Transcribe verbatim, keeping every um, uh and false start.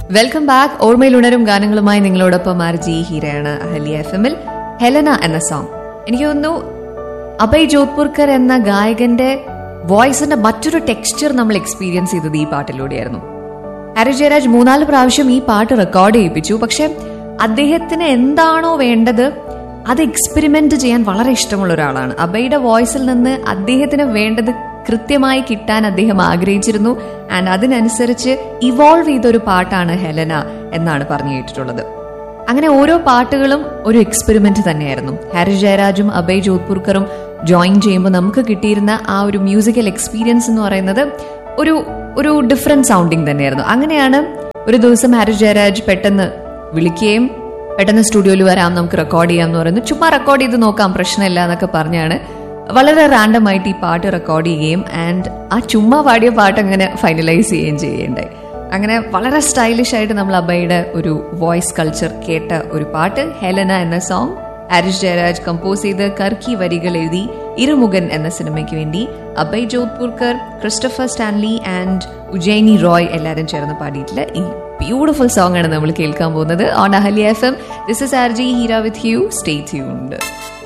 Welcome back. ഓർമ്മയിൽ ഉണരും ഗാനങ്ങളുമായി നിങ്ങളോടൊപ്പം ആർ ജി ഹീരയാണ് അഹല്യ എഫ് എമ്മിൽ. ഹെലന എന്ന സോങ് എനിക്ക് തോന്നുന്നു അഭയ് ജോധ്പുർക്കർ എന്ന ഗായകന്റെ വോയിസിന്റെ മറ്റൊരു ടെക്സ്ചർ നമ്മൾ എക്സ്പീരിയൻസ് ചെയ്തത് ഈ പാട്ടിലൂടെയായിരുന്നു. ഹാരി ജയരാജ് മൂന്നാല് പ്രാവശ്യം ഈ പാട്ട് റെക്കോർഡ് ചെയ്യിപ്പിച്ചു. പക്ഷെ അദ്ദേഹത്തിന് എന്താണോ വേണ്ടത് അത് എക്സ്പെരിമെന്റ് ചെയ്യാൻ വളരെ ഇഷ്ടമുള്ള ഒരാളാണ്. അഭയുടെ വോയിസിൽ നിന്ന് അദ്ദേഹത്തിന് വേണ്ടത് കൃത്യമായി കിട്ടാൻ അദ്ദേഹം ആഗ്രഹിച്ചിരുന്നു. ആൻഡ് അതിനനുസരിച്ച് ഇവോൾവ് ചെയ്തൊരു പാട്ടാണ് ഹെലന എന്നാണ് പറഞ്ഞു കേട്ടിട്ടുള്ളത്. അങ്ങനെ ഓരോ പാട്ടുകളും ഒരു എക്സ്പെരിമെന്റ് തന്നെയായിരുന്നു. ഹാരി ജയരാജും അഭയ് ജോധ്പുർക്കറും ജോയിൻ ചെയ്യുമ്പോൾ നമുക്ക് കിട്ടിയിരുന്ന ആ ഒരു മ്യൂസിക്കൽ എക്സ്പീരിയൻസ് എന്ന് പറയുന്നത് ഒരു ഒരു ഡിഫറെന്റ് സൗണ്ടിങ് തന്നെയായിരുന്നു. അങ്ങനെയാണ് ഒരു ദിവസം ഹാരി ജയരാജ് പെട്ടെന്ന് വിളിക്കുകയും പെട്ടെന്ന് സ്റ്റുഡിയോയിൽ വരാം, നമുക്ക് റെക്കോർഡ് ചെയ്യാം എന്ന് പറയുന്നു. ചുമ്മാ റെക്കോർഡ് ചെയ്ത് നോക്കാം, പ്രശ്നമില്ല എന്നൊക്കെ പറഞ്ഞാണ് വളരെ റാൻഡം ആയിട്ട് ഈ പാട്ട് റെക്കോർഡ് ചെയ്യുകയും ആൻഡ് ആ ചുമ്മാ പാടിയ പാട്ട് അങ്ങനെ ഫൈനലൈസ് ചെയ്യുകയും ചെയ്യേണ്ടായി. അങ്ങനെ വളരെ സ്റ്റൈലിഷ് ആയിട്ട് നമ്മൾ അഭയുടെ ഒരു വോയിസ് കൾച്ചർ കേട്ട ഒരു പാട്ട് ഹെലന എന്ന സോങ്. ഹാരിസ് ജയരാജ് കമ്പോസ് ചെയ്ത് കർക്കി വരികൾ എഴുതി ഇരുമുഖൻ എന്ന സിനിമയ്ക്ക് വേണ്ടി Abhay ജോധ്പുർക്കർ, Christopher Stanley and ഉജൈനി Roy എല്ലാവരും ചേർന്ന് പാടിയിട്ടുള്ള ഈ ബ്യൂട്ടിഫുൾ സോങ് ആണ് നമ്മൾ കേൾക്കാൻ പോകുന്നത് on Ahalya F M. This is R G Heera with you. Stay tuned.